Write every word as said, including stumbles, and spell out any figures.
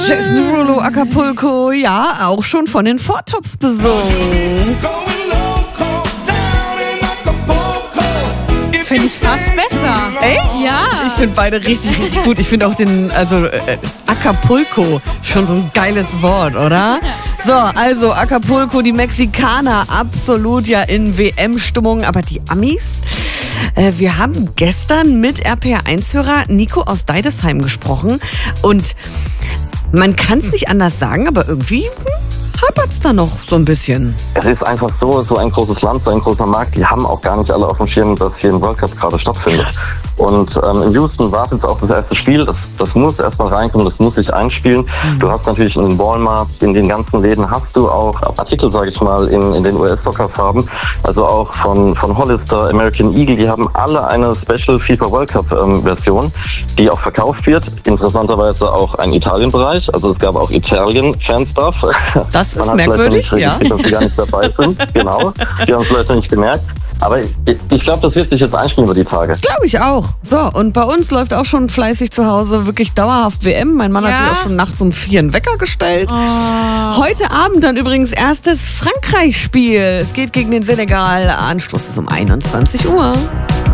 Jason Derulo, Acapulco, ja, auch schon von den Four Tops besungen. Finde ich fast besser. Echt? Ja. Ich finde beide richtig, richtig gut. Ich finde auch den, also äh, Acapulco, schon so ein geiles Wort, oder? So, also Acapulco, die Mexikaner, absolut ja in W M-Stimmung, aber die Amis? Äh, wir haben gestern mit R P R eins-Hörer Nico aus Deidesheim gesprochen und man kann es nicht anders sagen, aber irgendwie hapert es da noch so ein bisschen. Es ist einfach so, so ein großes Land, so ein großer Markt, die haben auch gar nicht alle auf dem Schirm, dass hier ein World Cup gerade stattfindet. Und ähm, in Houston war es jetzt auch das erste Spiel, das, das muss erstmal reinkommen, das muss sich einspielen. Mhm. Du hast natürlich in den Walmarts, in den ganzen Läden hast du auch Artikel, sage ich mal, in, in den U S-Soccer-Farben, also auch von, von Hollister, American Eagle, die haben alle eine Special FIFA World Cup-Version, ähm, die auch verkauft wird. Interessanterweise auch ein Italien-Bereich, also es gab auch Italien-Fanstuff. Das ist merkwürdig, ja. Dass sie gar nicht dabei sind, genau. Die haben es vielleicht nicht gemerkt. Aber ich, ich glaube, das wird sich jetzt einspielen über die Tage. Glaube ich auch. So, und bei uns läuft auch schon fleißig zu Hause wirklich dauerhaft W M. Mein Mann ja? hat sich auch schon nachts um vier einen Wecker gestellt. Oh. Heute Abend dann übrigens erstes Frankreich-Spiel. Es geht gegen den Senegal. Anstoß ist um einundzwanzig Uhr.